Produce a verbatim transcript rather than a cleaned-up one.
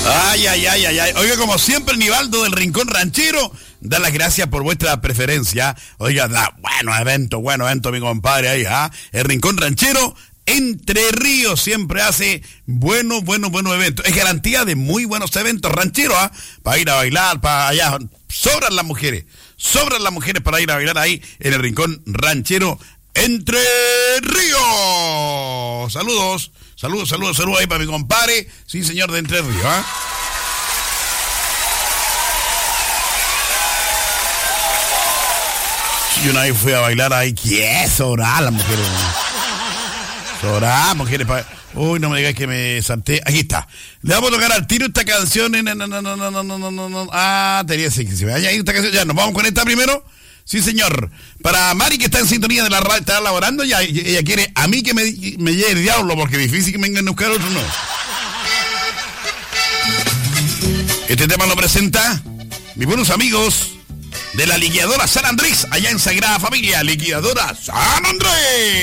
Ay, ay, ay, ay, ay. Oiga, como siempre, Nivaldo del Rincón Ranchero da las gracias por vuestra preferencia. Oiga, da bueno evento, bueno evento, mi compadre ahí, ¿ah? El Rincón Ranchero Entre Ríos siempre hace buenos, buenos, buenos eventos. Es garantía de muy buenos eventos rancheros, ¿ah? Para ir a bailar, para allá. Sobran las mujeres, sobran las mujeres para ir a bailar ahí en el Rincón Ranchero Entre Ríos. Saludos, saludos, saludos, saludos ahí para mi compadre. Sí, señor, de Entre Ríos, ¿ah? Yo una vez fui a bailar ahí, ¿qué? Sobran las mujeres. Sobran mujeres para... Uy, no me digas que me salté. Aquí está. Le vamos a tocar al tiro esta canción. No, no, no, no, no, no, no, no, no. Ah, tenía que se me vaya ahí esta canción. Ya, nos vamos con esta primero. Sí, señor. Para Mari, que está en sintonía de la radio, está laborando, ya ella quiere a mí que me, me lleve el diablo, porque es difícil que me vengan a buscar otro, no. Este tema lo presenta mis buenos amigos de la liquidadora San Andrés, allá en Sagrada Familia, liquidadora San Andrés.